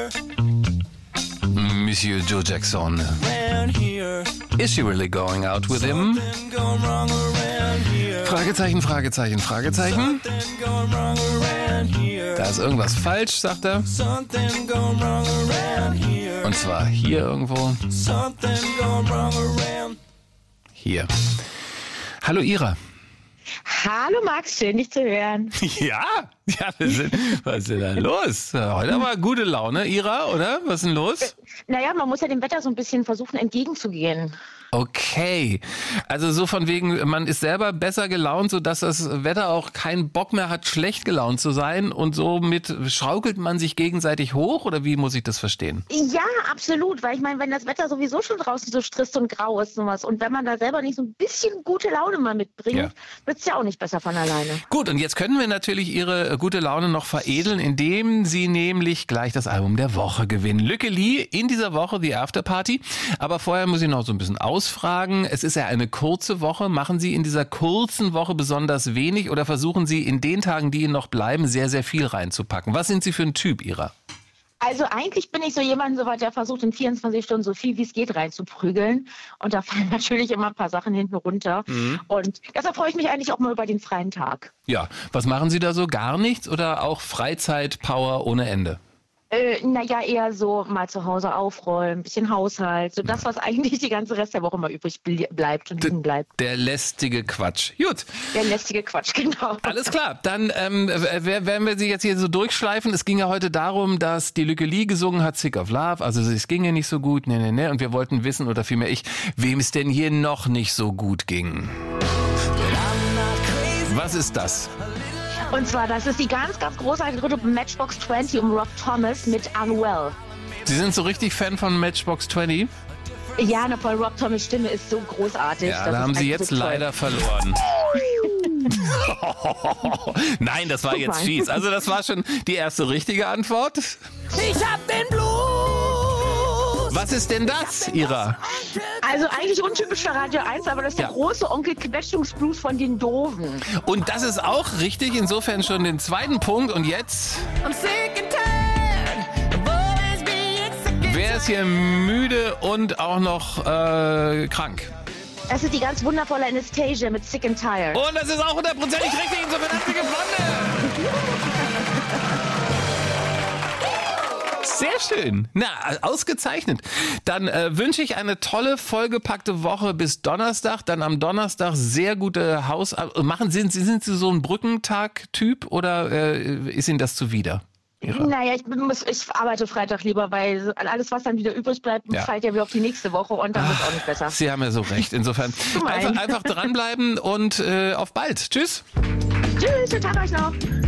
Monsieur Joe Jackson. Is she really going out with him? Fragezeichen, Fragezeichen, Fragezeichen. Da ist irgendwas falsch, sagt er. Und zwar hier irgendwo. Hier. Hallo Ira. Hallo Max, schön dich zu hören. Ja, was ist denn da los? Heute aber gute Laune, Ira, oder? Was ist denn los? Naja, man muss ja dem Wetter so ein bisschen versuchen entgegenzugehen. Okay, also so von wegen, man ist selber besser gelaunt, sodass das Wetter auch keinen Bock mehr hat, schlecht gelaunt zu sein und somit schaukelt man sich gegenseitig hoch oder wie muss ich das verstehen? Ja, absolut, weil ich meine, wenn das Wetter sowieso schon draußen so trist und grau ist und was und wenn man da selber nicht so ein bisschen gute Laune mal mitbringt, wird es ja auch nicht besser von alleine. Gut, und jetzt können wir natürlich Ihre gute Laune noch veredeln, indem Sie nämlich gleich das Album der Woche gewinnen. Lücke Lee in dieser Woche, The Afterparty, aber vorher muss ich noch so ein bisschen ausfragen. Es ist ja eine kurze Woche. Machen Sie in dieser kurzen Woche besonders wenig oder versuchen Sie in den Tagen, die Ihnen noch bleiben, sehr, sehr viel reinzupacken? Was sind Sie für ein Typ, Ira? Also eigentlich bin ich so jemand, der versucht in 24 Stunden so viel wie es geht reinzuprügeln. Und da fallen natürlich immer ein paar Sachen hinten runter. Und deshalb freue ich mich eigentlich auch mal über den freien Tag. Ja, was machen Sie da so? Gar nichts oder auch Freizeitpower ohne Ende? Naja, eher so mal zu Hause aufräumen, ein bisschen Haushalt, so das, was eigentlich die ganze Rest der Woche mal übrig bleibt und liegen bleibt. Der lästige Quatsch. Gut. Der lästige Quatsch, genau. Alles klar, dann werden wir Sie jetzt hier so durchschleifen. Es ging ja heute darum, dass die Lücke Lee gesungen hat, Sick of Love, also es ging ja nicht so gut, ne. Und wir wollten wissen, oder vielmehr ich, wem es denn hier noch nicht so gut ging. Was ist das? Und zwar, das ist die ganz, ganz großartige Gruppe Matchbox 20 um Rob Thomas mit Unwell. Sie sind so richtig Fan von Matchbox 20? Ja, Paul Rob Thomas' Stimme ist so großartig. Ja, da haben Sie jetzt leider verloren. Nein, das war jetzt fies. Also das war schon die erste richtige Antwort. Ich hab den Blues. Was ist denn das, Ira? Also eigentlich untypisch für Radio 1, aber das ist der große Onkel Quetschungsblues von den Doofen. Und das ist auch richtig, insofern schon den zweiten Punkt. Und jetzt? Wer ist hier müde und auch noch krank? Das ist die ganz wundervolle Anastasia mit Sick and Tired. Und das ist auch 100% richtig, insofern hat sie gewonnen. Sehr schön. Na, ausgezeichnet. Dann wünsche ich eine tolle, vollgepackte Woche bis Donnerstag. Dann am Donnerstag sehr gute Sind Sie so ein Brückentag-Typ oder ist Ihnen das zuwider? Naja, ich arbeite Freitag lieber, weil alles, was dann wieder übrig bleibt, fällt ja wieder auf die nächste Woche und dann wird es auch nicht besser. Sie haben ja so recht. Insofern einfach dranbleiben und auf bald. Tschüss. Tschüss, schönen Tag euch noch.